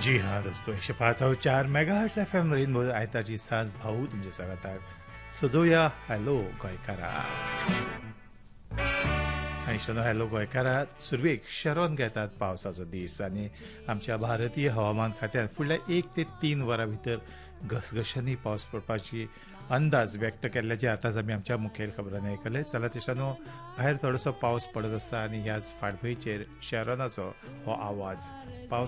जी हाँ दोस्तों 105.4 megahertz FM rainbow आयताची साज भाऊ तुमच्या स्वागताक सजोया हॅलो गोंयकारा आयशनो हॅलो गोंयकारात सुरवेक शरण घेतात पावसाचो दीस आनी आमच्या भारतीय हवामान खात्यान फुडल्या 1 ते 3 वरां भितर घसघशांनी पावस पडपाची अंदाज व्यक्त केल्ल्याचे आतांच आमी आमच्या मुखेल खबरांनी आयकले चला तेष्टानो भायर थोडोसो पावस पडत आसा आनी ह्याच फाटभुंयेचेर शहरानाचो हो आवाज पावस